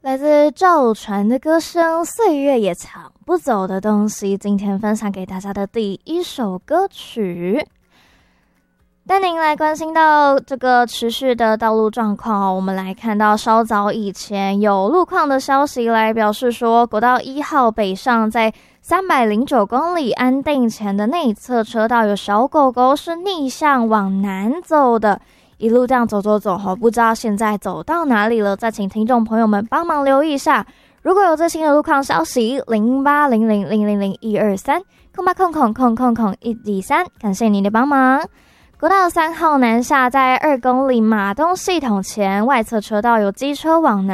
来自赵传的歌声，岁月也抢不走的东西。今天分享给大家的第一首歌曲，带您来关心到这个持续的道路状况。我们来看到稍早以前有路况的消息来表示说，国道1号北上在309公里安定前的内侧车道有小狗狗是逆向往南走的，一路这样走不知道现在走到哪里了，再请听众朋友们帮忙留意一下。如果有最新的路况消息，0800000123，0800000123，感谢您的帮忙。国道3号南下在2公里马东系统前外侧车道有机车往南